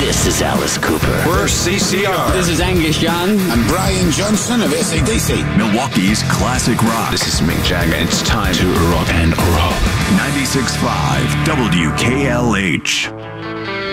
This is Alice Cooper. We're CCR. This is Angus Young. I'm Brian Johnson of AC/DC. Milwaukee's classic rock. This is Mick Jagger. It's time to rock and roll. 96.5 WKLH.